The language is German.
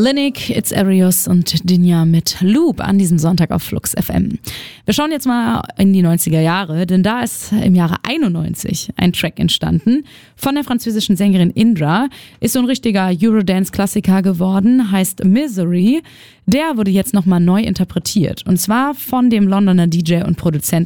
Linik, It's Arius und Dinja mit Loop an diesem Sonntag auf Flux FM. Wir schauen jetzt mal in die 90er Jahre, denn da ist im Jahre 91 ein Track entstanden von der französischen Sängerin Indra. Ist so ein richtiger Eurodance-Klassiker geworden, heißt Misery. Der wurde jetzt nochmal neu interpretiert und zwar von dem Londoner DJ und Produzenten